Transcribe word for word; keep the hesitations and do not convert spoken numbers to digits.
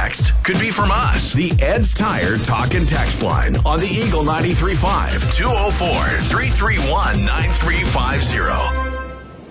text could be from us. The Ed's Tire Talk and Text line on the Eagle ninety-three point five, two oh four, three three one, nine three five zero.